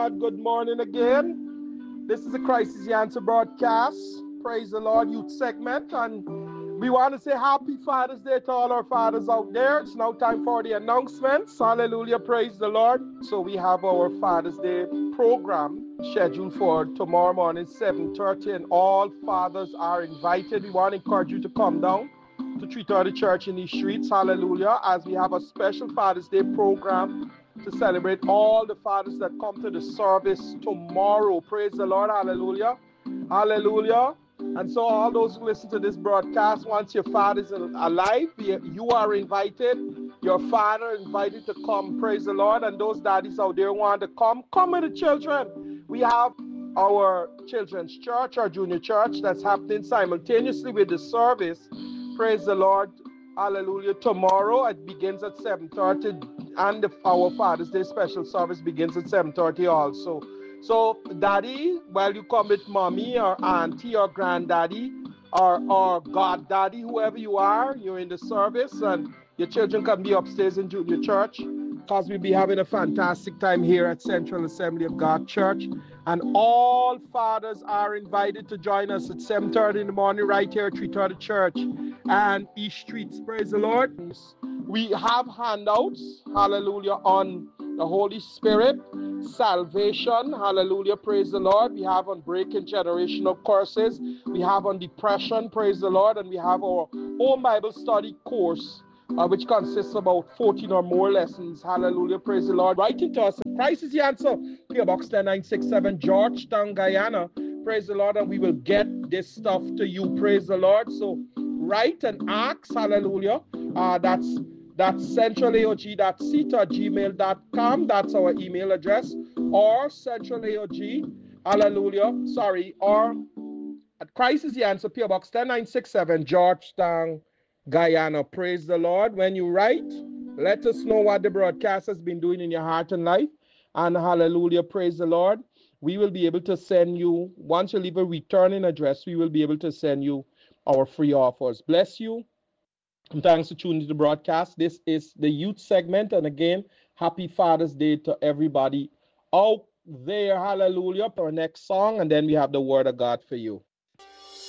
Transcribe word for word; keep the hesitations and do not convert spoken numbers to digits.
Good morning again. This is a Crisis Answer broadcast. Praise the Lord, youth segment. And we want to say happy Father's Day to all our fathers out there. It's now time for the announcements. Hallelujah, praise the Lord. So we have our Father's Day program scheduled for tomorrow morning, seven thirty. And all fathers are invited. We want to encourage you to come down to three thirty Church in these streets. Hallelujah. As we have a special Father's Day program to celebrate all the fathers that come to the service tomorrow. Praise the Lord. Hallelujah. Hallelujah. And so all those who listen to this broadcast, once your father is alive, you are invited. Your father invited to come. Praise the Lord. And those daddies out there want to come, come with the children. We have our children's church, our junior church, that's happening simultaneously with the service. Praise the Lord. Hallelujah. Tomorrow it begins at seven thirty, and the, our Father's Day special service begins at seven thirty also. So, daddy, while you come with mommy or auntie or granddaddy or, or goddaddy, whoever you are, you're in the service, and your children can be upstairs in junior church, because we'll be having a fantastic time here at Central Assembly of God Church. And all fathers are invited to join us at seven thirty in the morning right here at three thirty Church and East Streets. Praise the Lord. We have handouts, hallelujah, on the Holy Spirit, salvation, hallelujah, praise the Lord. We have on breaking generational curses. We have on depression, praise the Lord. And we have our own Bible study course, Uh, which consists of about fourteen or more lessons. Hallelujah. Praise the Lord. Write it to us. Christ is the answer. P O Box ten nine six seven, Georgetown, Guyana. Praise the Lord. And we will get this stuff to you. Praise the Lord. So write and ask. Hallelujah. Uh, that's that's centralaog dot c at gmail dot com. That's our email address. Or centralaog. Hallelujah. Sorry. Or at Christ is the answer. P O Box ten nine six seven, Georgetown, Guyana. Praise the Lord. When you write, let us know what the broadcast has been doing in your heart and life. And hallelujah, praise the Lord. We will be able to send you, once you leave a returning address, we will be able to send you our free offers. Bless you. And thanks for tuning to the broadcast. This is the youth segment. And again, happy Father's Day to everybody out there. Hallelujah. Our next song. And then we have the word of God for you.